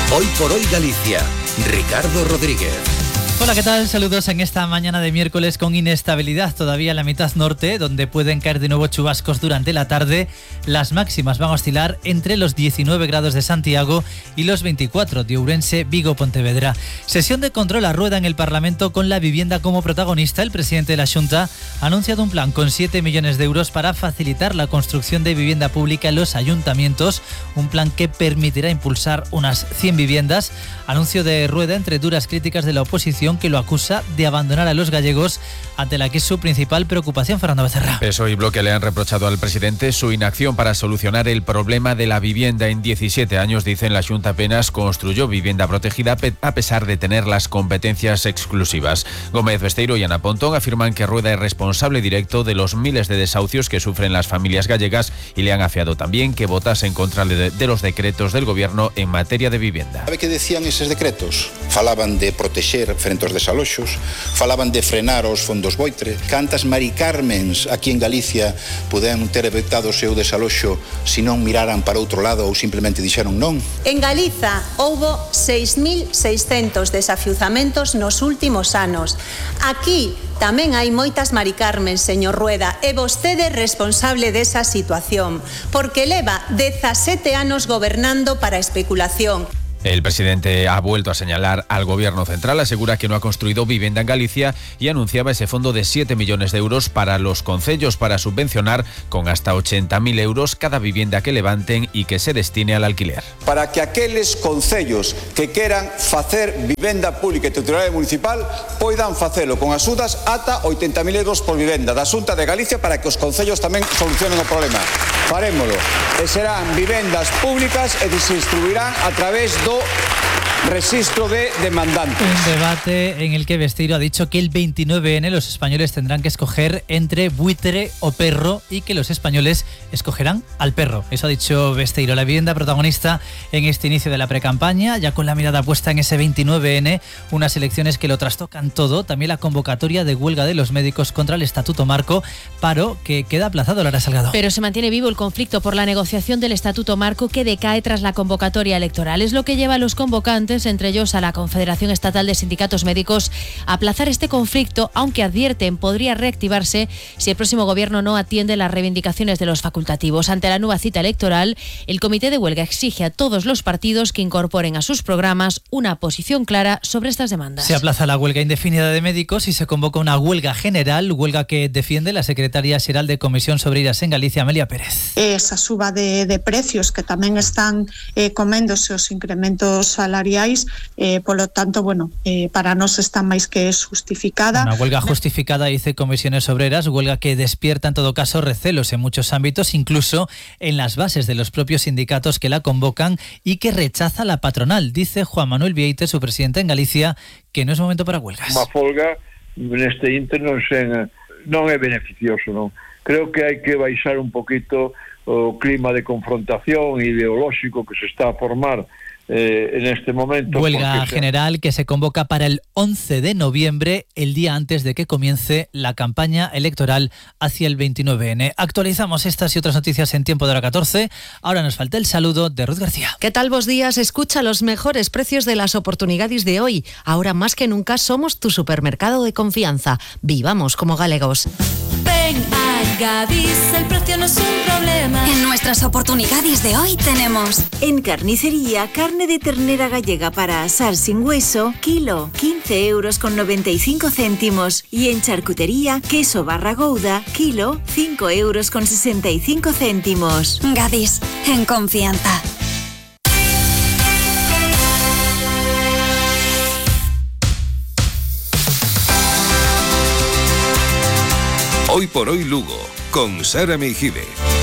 Hoy por hoy Galicia, Ricardo Rodríguez. Hola, ¿qué tal? Saludos en esta mañana de miércoles con inestabilidad todavía en la mitad norte, donde pueden caer de nuevo chubascos durante la tarde. Las máximas van a oscilar entre los 19 grados de Santiago y los 24 de Ourense, Vigo, Pontevedra. Sesión de control a rueda en el Parlamento con la vivienda como protagonista. El presidente de la Xunta ha anunciado un plan con 7 millones de euros para facilitar la construcción de vivienda pública en los ayuntamientos. Un plan que permitirá impulsar unas 100 viviendas. Anuncio de rueda entre duras críticas de la oposición, que lo acusa de abandonar a los gallegos, ante la que es su principal preocupación. Fernando Becerra. PSOE y Bloque le han reprochado al presidente su inacción para solucionar el problema de la vivienda. En 17 años, dicen, la Xunta apenas construyó vivienda protegida a pesar de tener las competencias exclusivas. Gómez Besteiro y Ana Pontón afirman que Rueda es responsable directo de los miles de desahucios que sufren las familias gallegas y le han afiado también que votase en contra de los decretos del Gobierno en materia de vivienda. ¿Sabe qué decían esos decretos? Falaban de proteger frente aos desaloxos, falaban de frenar os fondos Boitre. Cantas Mari Carmens aquí en Galicia puderan ter evitado o seu desaloxo se non miraran para outro lado ou simplemente dixeron non? En Galiza houbo 6.600 desafiuzamentos nos últimos anos. Aquí tamén hai moitas Mari Carmen, señor Rueda, e vostede é responsable desa situación, porque leva 17 anos gobernando para especulación. El presidente ha vuelto a señalar al Gobierno central, asegura que no ha construido vivienda en Galicia y anunciaba ese fondo de 7 millones de euros para los concellos para subvencionar con hasta 80.000 euros cada vivienda que levanten y que se destine al alquiler. Para que aqueles concellos que queran facer vivenda pública e titularidade municipal poidan facelo con axudas ata 80.000 euros por vivenda da Xunta de Galicia para que os concellos tamén solucionen o problema. Farémolo e serán vivendas públicas e se distribuirán a través do registro de demandantes. Un debate en el que Besteiro ha dicho que el 29N los españoles tendrán que escoger entre buitre o perro y que los españoles escogerán al perro. Eso ha dicho Besteiro. La vivienda protagonista en este inicio de la precampaña, ya con la mirada puesta en ese 29N, unas elecciones que lo trastocan todo. También la convocatoria de huelga de los médicos contra el Estatuto Marco, paro que queda aplazado. Lara Salgado. Pero se mantiene vivo el conflicto por la negociación del Estatuto Marco, que decae tras la convocatoria electoral. Es lo que lleva a los convocantes, entre ellos a la Confederación Estatal de Sindicatos Médicos, a aplazar este conflicto, aunque advierten podría reactivarse si el próximo gobierno no atiende las reivindicaciones de los facultativos. Ante la nueva cita electoral, el comité de huelga exige a todos los partidos que incorporen a sus programas una posición clara sobre estas demandas. Se aplaza la huelga indefinida de médicos y se convoca una huelga general, huelga que defiende la secretaria xeral de Comisión sobre Iras en Galicia, Amelia Pérez. Esa suba de precios que tamén están coméndose os incrementos salariais, polo tanto, para nós está máis que justificada. Una huelga justificada, dice Comisiones Obreras, huelga que despierta en todo caso recelos en muchos ámbitos, incluso en las bases de los propios sindicatos que la convocan y que rechaza la patronal. Dice Juan Manuel Vieite, su presidente en Galicia, que no es momento para huelgas. Unha folga neste inter non é beneficioso, non? Creo que hai que baixar un poquito o clima de confrontación ideolóxico que se está a formar en este momento. Huelga general que se convoca para el 11 de noviembre, el día antes de que comience la campaña electoral hacia el 29N. Actualizamos estas y otras noticias en tiempo de hora 14. Ahora nos falta el saludo de Ruth García. ¿Qué tal, vos días? Escucha los mejores precios de las oportunidades de hoy. Ahora más que nunca somos tu supermercado de confianza. Vivamos como galegos. Ven a Gadis, el precio no es un problema. En nuestras oportunidades de hoy tenemos: en carnicería, carne de ternera gallega para asar sin hueso, kilo, 15 euros con 95 céntimos. Y en charcutería, queso barra gouda, kilo, 5 euros con 65 céntimos. Gadis, en confianza. Hoy por hoy Lugo, con Sara Meijide.